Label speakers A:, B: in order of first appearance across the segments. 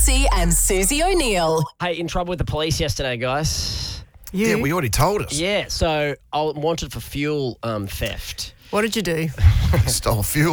A: Massey and Susie O'Neill.
B: Hey, in trouble with the police yesterday, guys.
C: Yeah, we already told us.
B: Yeah, so I wanted for fuel theft.
D: What did you do?
C: Stole fuel.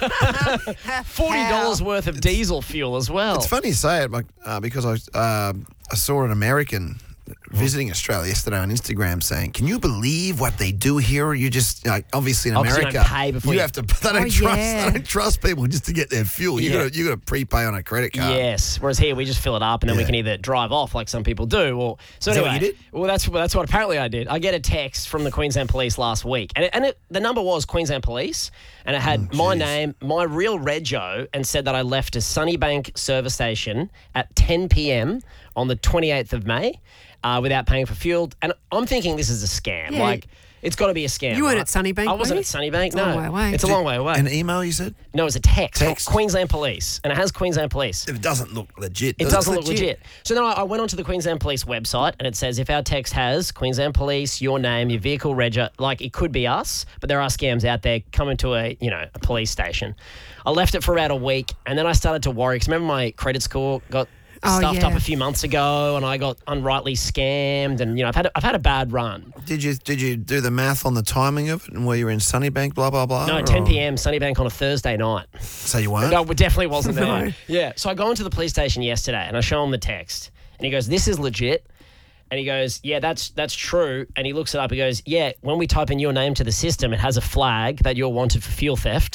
B: $40 worth of diesel fuel as well.
C: It's funny you say it because I saw an American visiting Australia yesterday on Instagram saying, "Can you believe what they do here? You just obviously in
B: Obviously
C: America,
B: don't pay before
C: you
B: you-
C: have to. They don't trust people just to get their fuel. You got to prepay on a credit card.
B: Yes, whereas here we just fill it up and then we can either drive off like some people do. Or so
C: Is that
B: anyway,
C: what you did?
B: Well, that's what apparently I did. I get a text from the Queensland Police last week, and the number was Queensland Police, and it had my name, my real rego, and said that I left a Sunnybank service station at 10 p.m. on the 28th of May. Without paying for fuel. And I'm thinking this is a scam.
D: Yeah.
B: Like, it's got to be a scam.
D: You weren't
B: right?
D: at Sunnybank,
B: I wasn't
D: were
B: at
D: you?
B: Sunnybank,
D: It's a
B: no.
D: long way away.
B: It's a long way away.
C: An email, you said?
B: No, it was a text from
C: Text?
B: Queensland Police, and it has Queensland Police.
C: It doesn't look legit.
B: It
C: does
B: doesn't look legit. So then I went onto the Queensland Police website, and it says if our text has Queensland Police, your name, your vehicle reg, like it could be us, but there are scams out there coming to a police station. I left it for about a week, and then I started to worry because remember my credit score got stuffed up a few months ago, and I got unrightly scammed, and I've had a bad run.
C: Did you do the math on the timing of it and where you were in Sunnybank, blah blah blah?
B: No, 10 p.m. Sunnybank on a Thursday night.
C: So you weren't?
B: No, it definitely wasn't there.
D: No.
B: Yeah. So I go into the police station yesterday and I show him the text. And he goes, "This is legit." And he goes, "Yeah, that's true." And he looks it up. He goes, "Yeah, when we type in your name to the system, it has a flag that you're wanted for fuel theft."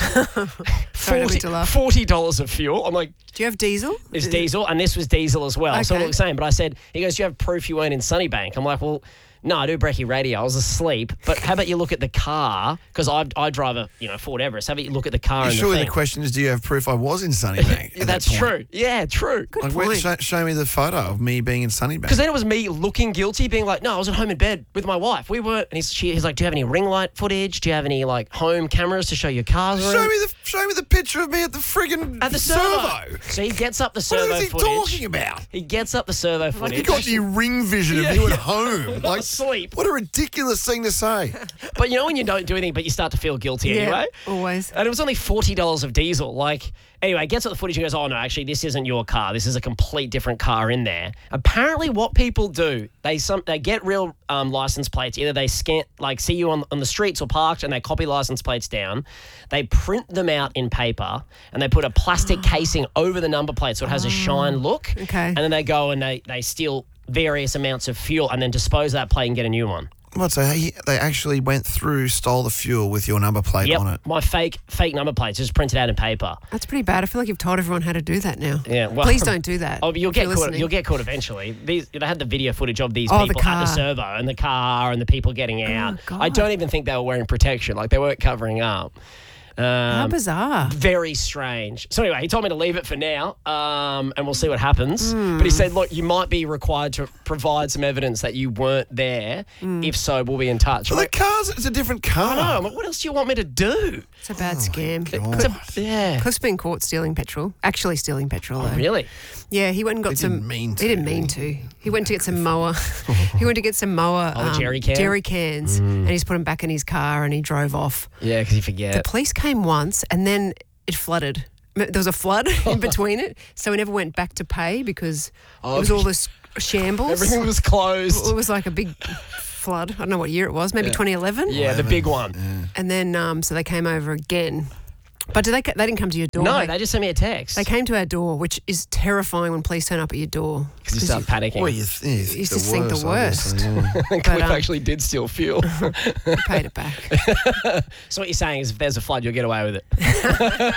B: $40 of fuel. I'm like,
D: Do you have diesel?
B: it's diesel. And this was diesel as well. So it
D: Okay.
B: looked the same. But I said, he goes, "Do you have proof you weren't in Sunnybank?" I'm like, "Well, no, I do Brekkie Radio. I was asleep. But how about you look at the car? Because I drive a Ford Everest. How about you look at the car and
C: Surely
B: the
C: the
B: thing?"
C: question is, do you have proof I was in Sunnybank?
B: Yeah, that's true. Yeah, true.
C: Like, show me the photo of me being in Sunnybank.
B: Because then it was me looking guilty, being like, "No, I was at home in bed with my wife. We weren't." And he's like, "Do you have any ring light footage? Do you have any home cameras to show your cars around?"
C: Show me the picture of me at the friggin'
B: At the servo. So he gets up the servo
C: What is he
B: footage.
C: talking about?
B: He gets up the servo footage.
C: You got your ring vision of you at home. Like,
B: Asleep.
C: what a ridiculous thing to say.
B: But when you don't do anything, but you start to feel guilty anyway.
D: Always.
B: And it was only $40 of diesel. Anyway, gets up the footage and goes, "Oh, no, actually, this isn't your car. This is a complete different car in there." Apparently, what people do, they get real license plates. Either they see you on the streets or parked, and they copy license plates down. They print them out in paper, and they put a plastic casing over the number plate so it has a shine look.
D: Okay.
B: And then they go and they steal various amounts of fuel and then dispose of that plate and get a new one.
C: What, so they actually went through, stole the fuel with your number plate on it?
B: My fake number plates just printed out in paper.
D: That's pretty bad. I feel like you've told everyone how to do that now.
B: Yeah, well,
D: Please don't do that.
B: Oh, you'll
D: if you're
B: get caught.
D: listening.
B: You'll get caught eventually. They had the video footage of these
D: Oh, the
B: people at the
D: car.
B: servo and the car and the people getting out.
D: God.
B: I don't even think they were wearing protection. They weren't covering up.
D: How bizarre.
B: Very strange. So anyway, he told me to leave it for now, and we'll see what happens. But he said, "Look, you might be required to provide some evidence that you weren't there. If so, we'll be in touch."
C: Well, it's a different car.
B: I know. I'm like, what else do you want me to do?
D: It's a bad scam.
B: Yeah.
D: Cliff's been caught stealing petrol. Actually stealing petrol, though.
B: Really?
D: Yeah, he went and got
C: He
D: some...
C: didn't mean to,
D: He didn't mean to. He went to get some mower. He went to get some mower...
B: jerry can?
D: Jerry cans. And he's put them back in his car and he drove off.
B: Yeah, because you forget.
D: The police came once and then it flooded. There was a flood in between it, so we never went back to pay because it was all this shambles.
B: Everything was closed.
D: It was like a big flood. I don't know what year it was, maybe 2011?
B: Yeah, the big one.
D: And then so they came over again. But they didn't come to your door?
B: No, they just sent me a text.
D: They came to our door, which is terrifying when police turn up at your door.
B: Because you start panicking.
C: Well, you think
D: just think the worst.
C: obviously, yeah.
B: Cliff actually did steal fuel.
D: You paid it back.
B: So what you're saying is if there's a flood, you'll get away with it.